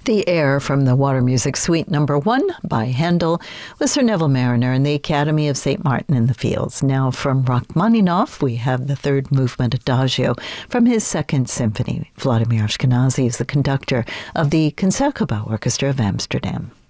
The air from the Water Music Suite No. 1 by Handel was Sir Neville Marriner and the Academy of St. Martin in the Fields. Now from Rachmaninoff, we have the third movement Adagio from his Second Symphony. Vladimir Ashkenazy is the conductor of the Concertgebouw Orchestra of Amsterdam.